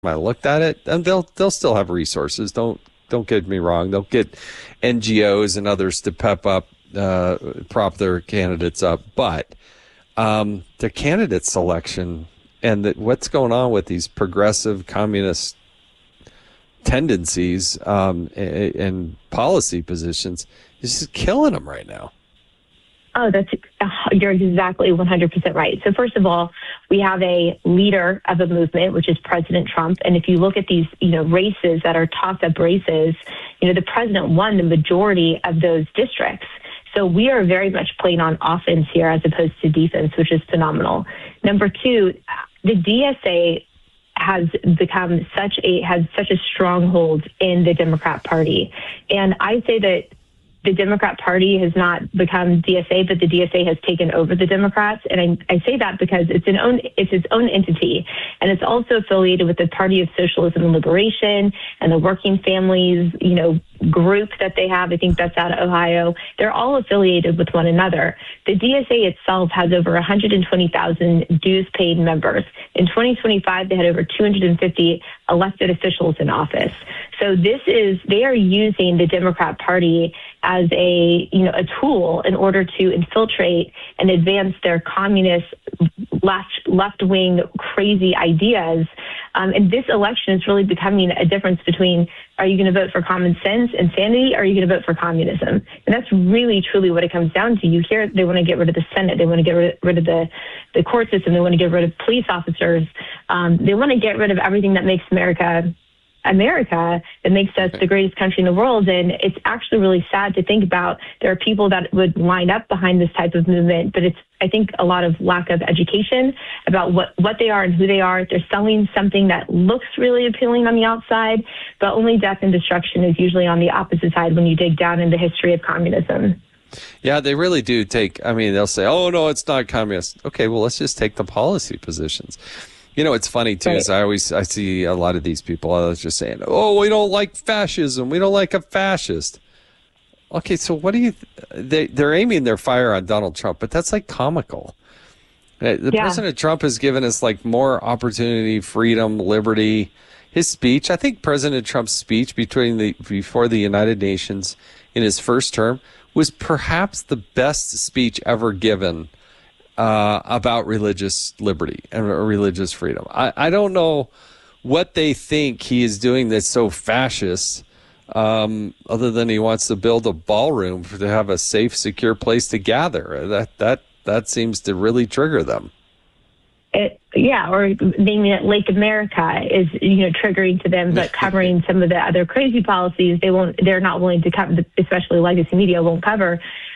I looked at it, and they'll still have resources. Don't get me wrong. They'll get NGOs and others to prop their candidates up, but their candidate selection and what's going on with these progressive communist tendencies and policy positions is just killing them right now. Oh, you're exactly 100% right. So first of all, we have a leader of a movement, which is President Trump. And if you look at these, races that are toss-up races, the president won the majority of those districts. So we are very much playing on offense here as opposed to defense, which is phenomenal. Number two, the DSA has such a stronghold in the Democrat Party. And I say that the Democrat Party has not become DSA, but the DSA has taken over the Democrats. And I say that because it's its own entity. And it's also affiliated with the Party of Socialism and Liberation and the Working Families, group that they have. I think that's out of Ohio. They're all affiliated with one another. The DSA itself has over 120,000 dues paid members. In 2025, they had over 250 elected officials in office. So they are using the Democrat Party as a tool in order to infiltrate and advance their communist left-wing crazy ideas. And this election is really becoming a difference between, are you going to vote for common sense and sanity, or are you going to vote for communism? And that's really, truly what it comes down to. You hear they want to get rid of the Senate. They want to get rid of the court system. They want to get rid of police officers. They want to get rid of everything that makes America, that makes us the greatest country in the world. And it's actually really sad to think about. There are people that would line up behind this type of movement, but it's, I think, a lot of lack of education about what they are and who they are. They're selling something that looks really appealing on the outside, but only death and destruction is usually on the opposite side when you dig down in the history of communism. Yeah, they really do they'll say, oh, no, it's not communist. Okay, well, let's just take the policy positions. It's funny, too, is I see a lot of these people, I was just saying, oh, we don't like fascism. We don't like a fascist. Okay, so what do you, they're aiming their fire on Donald Trump, but that's like comical. President Trump has given us like more opportunity, freedom, liberty. His speech, I think President Trump's speech before the United Nations in his first term was perhaps the best speech ever given about religious liberty and religious freedom. I don't know what they think he is doing that's so fascist, other than he wants to build a ballroom to have a safe, secure place to gather. That seems to really trigger them. Or naming it Lake America is, triggering to them, but covering some of the other crazy policies they're not willing to cover, especially legacy media won't cover.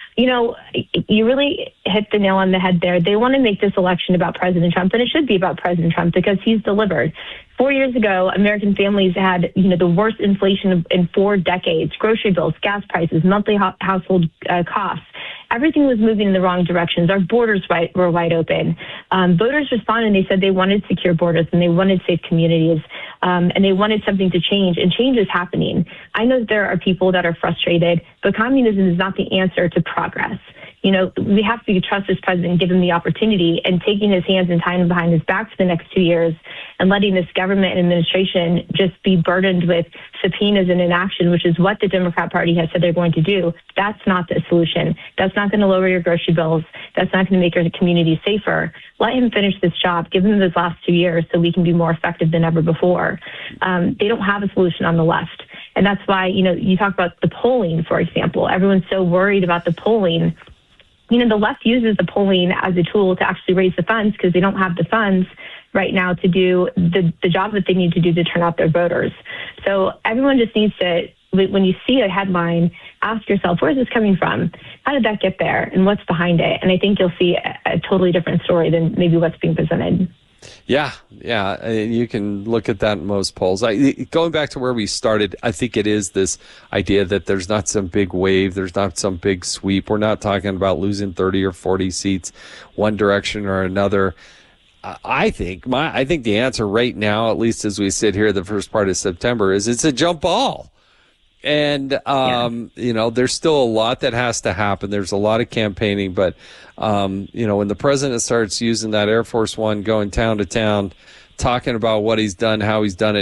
You really hit the nail on the head there. They want to make this election about President Trump, and it should be about President Trump because he's delivered. 4 years ago, American families had, the worst inflation in 4 decades. Grocery bills, gas prices, monthly household costs. Everything was moving in the wrong directions. Our borders were wide open. Voters responded and they said they wanted secure borders and they wanted safe communities, and they wanted something to change, and change is happening. I know that there are people that are frustrated, but communism is not the answer to progress. We have to trust this president, give him the opportunity, and taking his hands and tying him behind his back for the next 2 years and letting this government and administration just be burdened with subpoenas and inaction, which is what the Democrat Party has said they're going to do. That's not the solution. That's not going to lower your grocery bills. That's not going to make our community safer. Let him finish this job. Give him those last 2 years so we can be more effective than ever before. They don't have a solution on the left. And that's why, you talk about the polling, for example. Everyone's so worried about the polling. The left uses the polling as a tool to actually raise the funds because they don't have the funds right now to do the job that they need to do to turn out their voters. So everyone just needs to, when you see a headline, ask yourself, where is this coming from? How did that get there? And what's behind it? And I think you'll see a totally different story than maybe what's being presented. Yeah. You can look at that in most polls. Going back to where we started, I think it is this idea that there's not some big wave, there's not some big sweep. We're not talking about losing 30 or 40 seats one direction or another. I think the answer right now, at least as we sit here the first part of September, is it's a jump ball. And, there's still a lot that has to happen. There's a lot of campaigning, but, when the president starts using that Air Force One, going town to town, talking about what he's done, how he's done it,